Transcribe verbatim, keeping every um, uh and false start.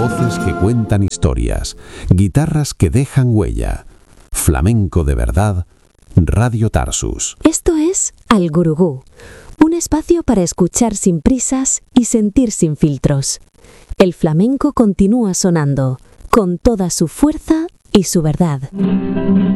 Voces que cuentan historias, guitarras que dejan huella. Flamenco de verdad, Radio Tarsus. Esto es Al Gurugú, un espacio para escuchar sin prisas y sentir sin filtros. El flamenco continúa sonando, con toda su fuerza y su verdad.